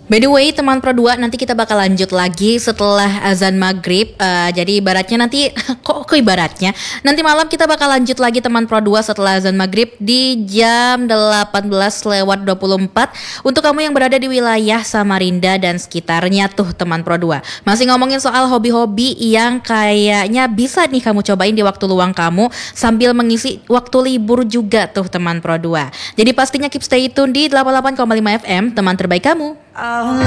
By the way, teman Pro 2, nanti kita bakal lanjut lagi setelah azan maghrib. Jadi ibaratnya nanti, kok ibaratnya? Nanti malam kita bakal lanjut lagi teman Pro 2 setelah azan maghrib di jam 18:24. Untuk kamu yang berada di wilayah Samarinda dan sekitarnya tuh teman Pro 2. Masih ngomongin soal hobi-hobi yang kayaknya bisa nih kamu cobain di waktu luang kamu sambil mengisi waktu libur juga tuh teman Pro 2. Jadi pastinya keep stay tune di 88,5 FM, teman terbaik kamu.